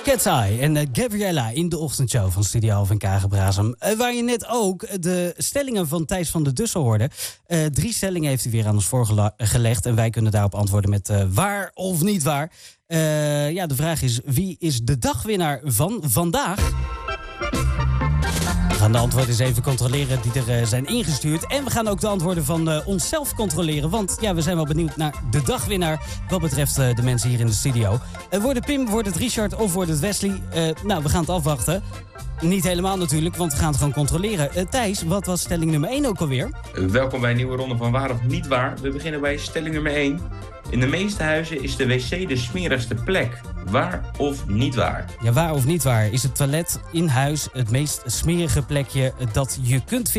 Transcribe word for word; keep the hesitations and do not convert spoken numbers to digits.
Cat's Eye en uh, Gabriella in de ochtendshow van Studio Alphen en Kagenbrazem. Uh, waar je net ook de stellingen van Thijs van der Dussen hoorde. Uh, drie stellingen heeft hij weer aan ons voorgelegd. En wij kunnen daarop antwoorden met uh, waar of niet waar. Uh, ja, de vraag is, wie is de dagwinnaar van vandaag? We gaan de antwoorden eens even controleren die er uh, zijn ingestuurd. En we gaan ook de antwoorden van uh, onszelf controleren. Want ja, we zijn wel benieuwd naar de dagwinnaar wat betreft uh, de mensen hier in de studio. Uh, wordt het Pim, wordt het Richard of wordt het Wesley? Uh, nou, we gaan het afwachten. Niet helemaal natuurlijk, want we gaan het gewoon controleren. Uh, Thijs, wat was stelling nummer één ook alweer? Uh, welkom bij een nieuwe ronde van Waar of Niet Waar. We beginnen bij stelling nummer één. In de meeste huizen is de wc de smerigste plek. Waar of niet waar? Ja, waar of niet waar? Is het toilet in huis het meest smerige plekje dat je kunt vinden?